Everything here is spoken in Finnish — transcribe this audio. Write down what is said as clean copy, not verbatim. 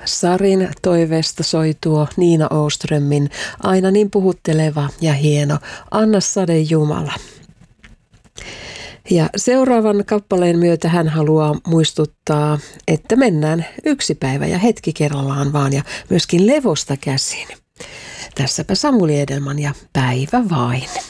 Sarin toiveesta soi tuo Niina Åströmin aina niin puhutteleva ja hieno Anna sade Jumala. Ja seuraavan kappaleen myötä hän haluaa muistuttaa, että mennään yksi päivä ja hetki kerrallaan vaan ja myöskin levosta käsin. Tässäpä Samuli Edelman ja Päivä vain.